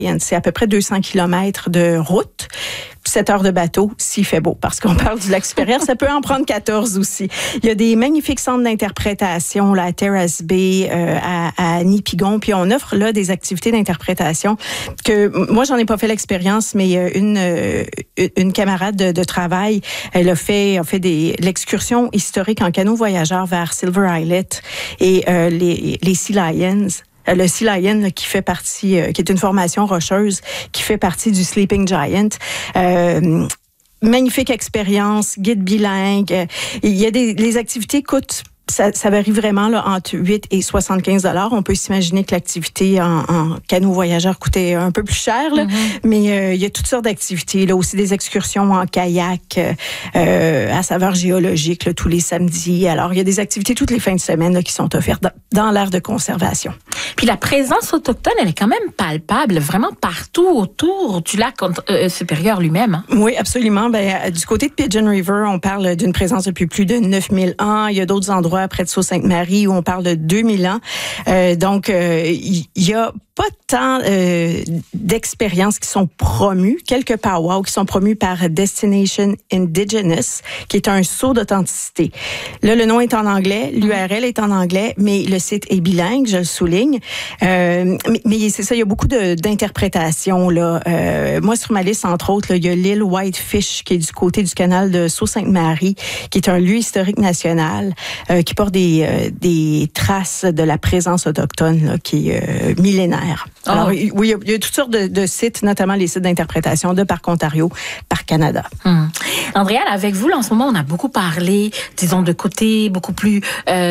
C'est à peu près 200 kilomètres de route. 7 heures de bateau, s'il fait beau, parce qu'on parle du lac supérieur, ça peut en prendre 14 aussi. Il y a des magnifiques centres d'interprétation là, à Terrace Bay, à Nipigon, puis on offre là des activités d'interprétation que moi j'en ai pas fait l'expérience, mais une camarade de travail, elle a fait l'excursion historique en canot voyageur vers Silver Islet et les Sea Lions. Le Sea Lion qui fait partie, qui est une formation rocheuse, qui fait partie du Sleeping Giant. Magnifique expérience, guide bilingue. Il y a les activités coûtent. Ça varie vraiment là, entre 8 et 75 $. On peut s'imaginer que l'activité en canot voyageur coûtait un peu plus cher, là, mais il y a toutes sortes d'activités. Là, aussi des excursions en kayak à saveur géologique là, tous les samedis. Alors, il y a des activités toutes les fins de semaine là, qui sont offertes dans l'aire de conservation. Puis la présence autochtone, elle est quand même palpable, vraiment partout autour du lac supérieur lui-même. Hein? Oui, absolument. Du côté de Pigeon River, on parle d'une présence depuis plus de 9000 ans. Il y a d'autres endroits près de Sault-Sainte-Marie où on parle de 2000 ans. Donc, il y a pas tant d'expériences qui sont promues, quelques powwows qui sont promus par Destination Indigenous, qui est un saut d'authenticité. Là, le nom est en anglais, l'URL est en anglais, mais le site est bilingue, je le souligne. Mais c'est ça, il y a beaucoup d'interprétations. Là. Moi, sur ma liste, entre autres, là, il y a l'île Whitefish, qui est du côté du canal de Sault-Sainte-Marie, qui est un lieu historique national, qui porte des traces de la présence autochtone, là, qui est millénaire. Alors, oui, il y a toutes sortes de sites, notamment les sites d'interprétation de Parc Ontario, Parc Canada. Andréane, avec vous, là, en ce moment, on a beaucoup parlé, disons, de côté beaucoup plus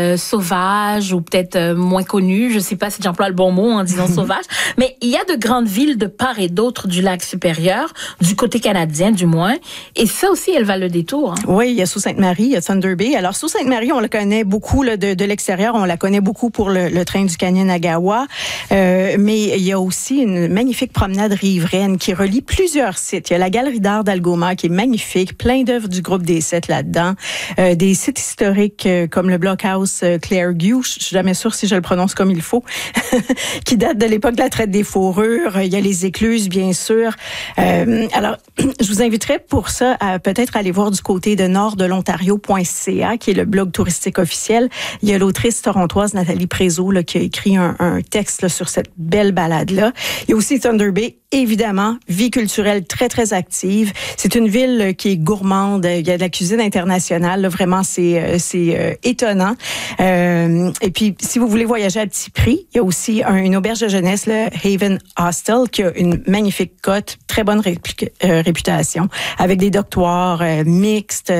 sauvage ou peut-être moins connu. Je ne sais pas si j'emploie le bon mot en disant sauvage, mais il y a de grandes villes de part et d'autre du lac supérieur, du côté canadien du moins, et ça aussi, elle valent le détour. Hein? Oui, il y a Sault-Sainte-Marie, il y a Thunder Bay. Alors, Sault-Sainte-Marie, on la connaît beaucoup là, de l'extérieur, on la connaît beaucoup pour le train du Canyon-Agawa, mais il y a aussi une magnifique promenade riveraine qui relie plusieurs sites. Il y a la Galerie d'art d'Algoma qui est magnifique, plein d'œuvres du groupe des Sept là-dedans. Des sites historiques comme le Blockhouse Clairview, je suis jamais sûre si je le prononce comme il faut, qui date de l'époque de la traite des fourrures. Il y a les écluses, bien sûr. Alors, je vous inviterais pour ça à peut-être aller voir du côté de norddelontario.ca, qui est le blog touristique officiel. Il y a l'autrice torontoise Nathalie Prézot là, qui a écrit un texte là, sur cette belle balade-là. Il y a aussi Thunder Bay, évidemment, vie culturelle très, très active. C'est une ville qui est gourmande. Il y a de la cuisine internationale. Là, vraiment, c'est étonnant. Et puis, si vous voulez voyager à petit prix, il y a aussi une auberge de jeunesse, le Haven Hostel, qui a une magnifique cote, très bonne réputation, avec des dortoirs mixtes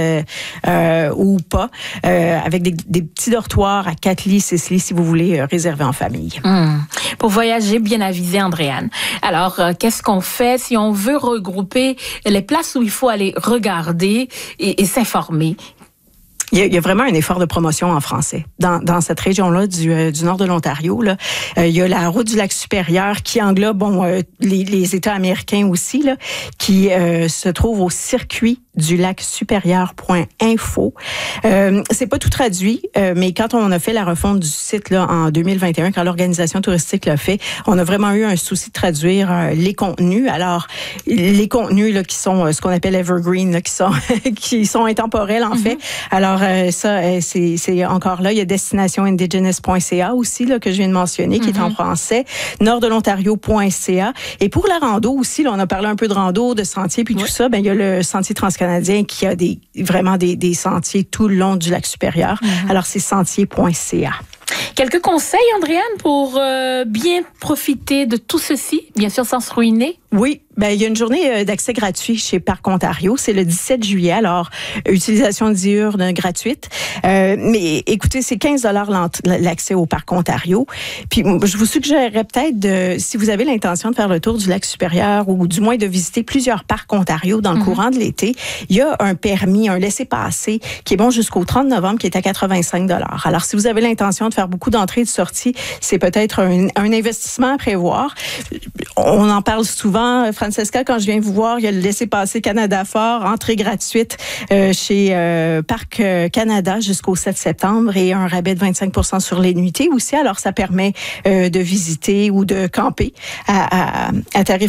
ou pas, avec des petits dortoirs à 4 lits, 6 lits, si vous voulez réserver en famille. Pour voyager bien avisé, Andréane. Alors, qu'est-ce qu'on fait si on veut regrouper les places où il faut aller regarder et s'informer? Il y a vraiment un effort de promotion en français. Dans cette région-là du nord de l'Ontario, là, il y a la route du lac supérieur qui englobe les États américains aussi, là, qui se trouve au circuit du lac supérieur.info. C'est pas tout traduit, mais quand on a fait la refonte du site là en 2021, quand l'organisation touristique l'a fait, on a vraiment eu un souci de traduire les contenus. Alors, les contenus là qui sont ce qu'on appelle evergreen, là, qui sont intemporels en fait. Alors ça, c'est encore là. Il y a destinationindigenous.ca aussi là que je viens de mentionner, qui est en français. Norddelontario.ca. Et pour la rando aussi, là, on a parlé un peu de rando, de sentiers puis tout ça. Ben il y a le sentier transcanadien qui a vraiment des sentiers tout le long du lac supérieur. Alors c'est sentier.ca. Quelques conseils, Andréane, pour bien profiter de tout ceci, bien sûr sans se ruiner? Oui, il y a une journée d'accès gratuit chez Parc Ontario. C'est le 17 juillet, alors utilisation diurne gratuite. Mais écoutez, c'est 15 $ l'accès au Parc Ontario. Puis je vous suggérerais peut-être, si vous avez l'intention de faire le tour du lac supérieur ou du moins de visiter plusieurs parcs Ontario dans le courant de l'été, il y a un permis, un laissez-passer qui est bon jusqu'au 30 novembre qui est à 85 $. Alors si vous avez l'intention de faire beaucoup d'entrées et de sorties, c'est peut-être un investissement à prévoir. On en parle souvent, Francesca, quand je viens vous voir, il y a le laissez-passer Canada Fort, entrée gratuite chez Parc Canada jusqu'au 7 septembre et un rabais de 25% sur les nuitées aussi. Alors, ça permet de visiter ou de camper à tarif